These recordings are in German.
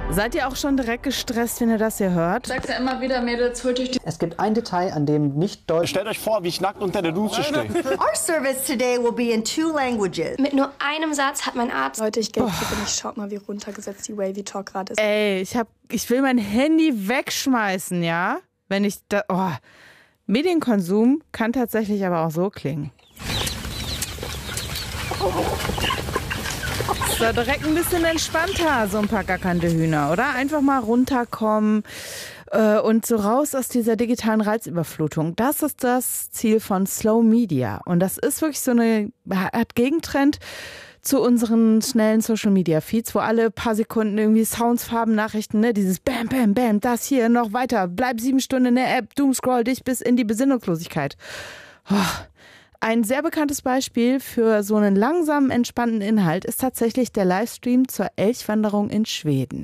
Seid ihr auch schon direkt gestresst, wenn ihr das hier hört? Sagt ja immer wieder, Mädels, holt euch die... Es gibt ein Detail, an dem nicht deutsch... Stellt euch vor, wie ich nackt unter der Dusche stehe. Our service today will be in 2 languages. Mit nur einem Satz hat mein Arzt... Leute, ich gatekeepe nicht. Schaut mal, wie runtergesetzt die Wavy Talk gerade ist. Ey, ich will mein Handy wegschmeißen, ja? Wenn ich da... Oh. Medienkonsum kann tatsächlich aber auch so klingen. Ist doch direkt ein bisschen entspannter, so ein paar gackernde Hühner, oder? Einfach mal runterkommen und so raus aus dieser digitalen Reizüberflutung. Das ist das Ziel von Slow Media. Und das ist wirklich so eine Art Gegentrend zu unseren schnellen Social-Media-Feeds, wo alle paar Sekunden irgendwie Sounds, Farben, Nachrichten, ne, dieses Bam, Bam, Bam, das hier, noch weiter, bleib 7 Stunden in der App, doomscroll dich bis in die Besinnungslosigkeit. Oh. Ein sehr bekanntes Beispiel für so einen langsamen, entspannten Inhalt ist tatsächlich der Livestream zur Elchwanderung in Schweden.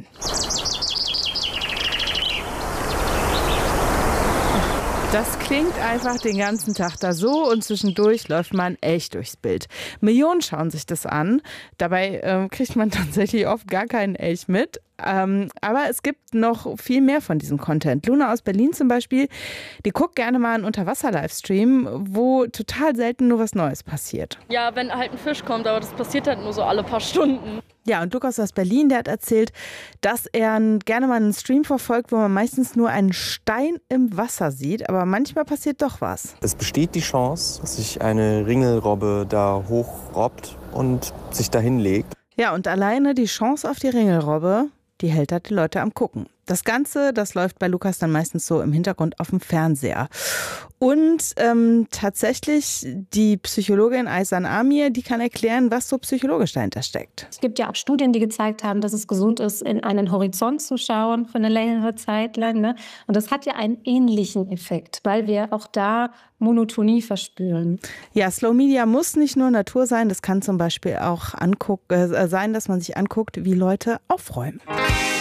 Das klingt einfach den ganzen Tag da so und zwischendurch läuft man echt durchs Bild. Millionen schauen sich das an. Dabei kriegt man tatsächlich oft gar keinen Elch mit. Aber es gibt noch viel mehr von diesem Content. Luna aus Berlin zum Beispiel, die guckt gerne mal einen Unterwasser-Livestream, wo total selten nur was Neues passiert. Ja, wenn halt ein Fisch kommt, aber das passiert halt nur so alle paar Stunden. Ja, und Lukas aus Berlin, der hat erzählt, dass er gerne mal einen Stream verfolgt, wo man meistens nur einen Stein im Wasser sieht, aber manchmal passiert doch was. Es besteht die Chance, dass sich eine Ringelrobbe da hochrobbt und sich dahin legt. Ja, und alleine die Chance auf die Ringelrobbe, die hält halt die Leute am Gucken. Das Ganze, das läuft bei Lukas dann meistens so im Hintergrund auf dem Fernseher. Und tatsächlich, die Psychologin Aysan Amir, die kann erklären, was so psychologisch dahinter steckt. Es gibt ja auch Studien, die gezeigt haben, dass es gesund ist, in einen Horizont zu schauen für eine längere Zeit lang. Ne? Und das hat ja einen ähnlichen Effekt, weil wir auch da Monotonie verspüren. Ja, Slow Media muss nicht nur Natur sein, das kann zum Beispiel auch sein, dass man sich anguckt, wie Leute aufräumen.